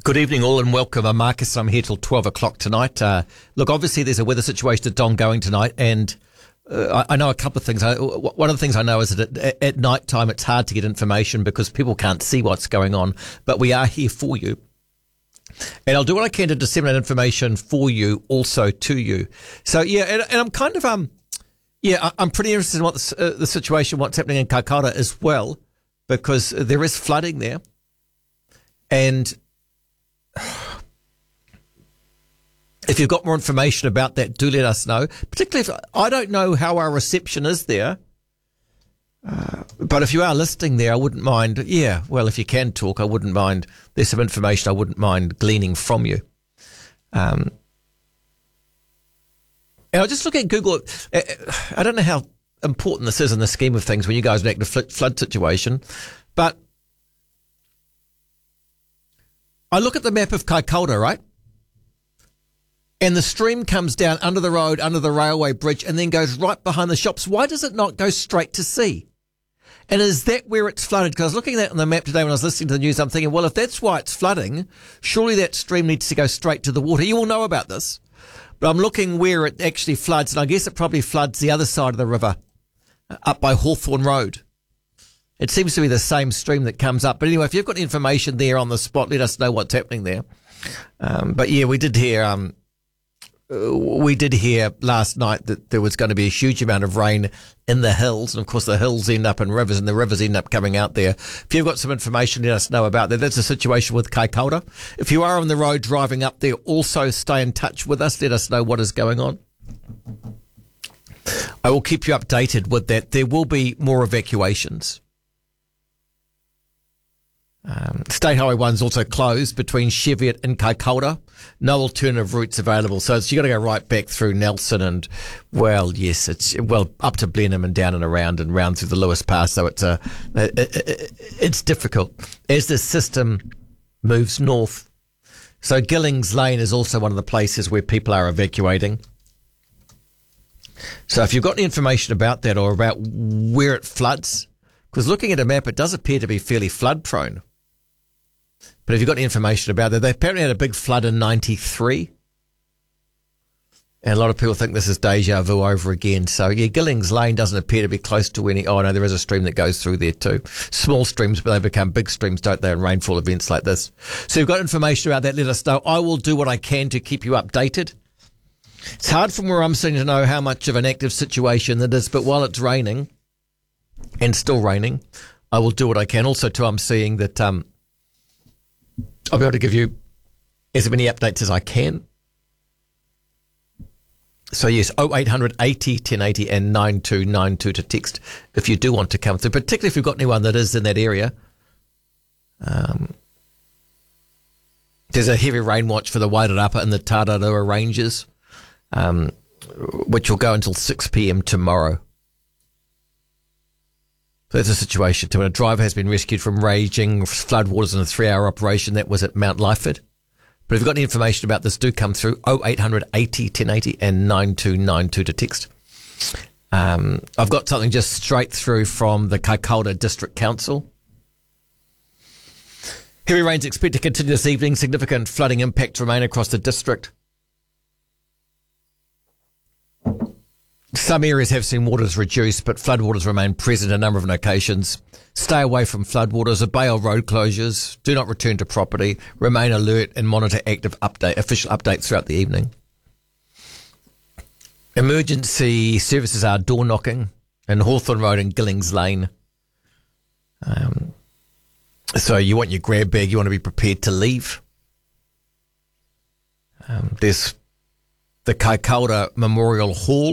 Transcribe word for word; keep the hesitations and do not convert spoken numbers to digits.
Good evening all and welcome. I'm Marcus. I'm here till twelve o'clock tonight. Uh, look, obviously there's a weather situation that's ongoing tonight, and uh, I, I know a couple of things. I, one of the things I know is that at, at night time it's hard to get information because people can't see what's going on, but we are here for you. And I'll do what I can to disseminate information for you, also to you. So, yeah, and, and I'm kind of, um, yeah, I, I'm pretty interested in what the, uh, the situation, what's happening in Kaikoura as well, because there is flooding there. And if you've got more information about that, do let us know. Particularly if I don't know how our reception is there. Uh, but if you are listening there, I wouldn't mind. Yeah, well, if you can talk, I wouldn't mind. There's some information I wouldn't mind gleaning from you. Um, and I'll just look at Google. I don't know how important this is in the scheme of things when you guys enact a flood situation, but I look at the map of Kaikoura, right? And the stream comes down under the road, under the railway bridge, and then goes right behind the shops. Why does it not go straight to sea? And is that where it's flooded? Because I was looking at that on the map today when I was listening to the news. I'm thinking, well, if that's why it's flooding, surely that stream needs to go straight to the water. You all know about this. But I'm looking where it actually floods, and I guess it probably floods the other side of the river, up by Hawthorne Road. It seems to be the same stream that comes up. But anyway, if you've got information there on the spot, let us know what's happening there. Um, but yeah, we did hear, um, we did hear last night that there was going to be a huge amount of rain in the hills. And of course, the hills end up in rivers and the rivers end up coming out there. If you've got some information, let us know about that. That's the situation with Kaikoura. If you are on the road driving up there, also stay in touch with us. Let us know what is going on. I will keep you updated with that. There will be more evacuations. Um, State Highway one is also closed between Cheviot and Kaikoura. No alternative routes available. So it's, you got to go right back through Nelson and, well, yes, it's, well, up to Blenheim and down and around and round through the Lewis Pass. So it's, a, it, it, it's difficult as the system moves north. So Gillings Lane is also one of the places where people are evacuating. So if you've got any information about that or about where it floods, because looking at a map, it does appear to be fairly flood prone. But if you've got any information about that, they apparently had a big flood in ninety-three. And a lot of people think this is deja vu over again. So, yeah, Gillings Lane doesn't appear to be close to any. Oh, no, there is a stream that goes through there too. Small streams, but they become big streams, don't they, in rainfall events like this. So if you've got information about that, let us know. I will do what I can to keep you updated. It's hard from where I'm sitting to know how much of an active situation that is, but while it's raining, and still raining, I will do what I can. Also, too, I'm seeing that um, I'll be able to give you as many updates as I can. So, yes, oh eight hundred eighty ten eighty and nine two nine two to text if you do want to come through, particularly if you've got anyone that is in that area. Um, there's a heavy rain watch for the Wairarapa and the Tararua Ranges, um, which will go until six p.m. tomorrow. So that's a situation too. And a driver has been rescued from raging floodwaters in a three-hour operation. That was at Mount Lyford. But if you've got any information about this, do come through oh eight hundred eighty ten eighty and nine two nine two to text. Um, I've got something just straight through from the Kaikoura District Council. Heavy rains expected to continue this evening. Significant flooding impacts remain across the district. Some areas have seen waters reduce, but floodwaters remain present in a number of locations. Stay away from floodwaters, obey all road closures, do not return to property, remain alert and monitor active update, official updates throughout the evening. Emergency services are door knocking in Hawthorne Road and Gillings Lane. Um, so you want your grab bag, you want to be prepared to leave. Um, there's the Kaikoura Memorial Hall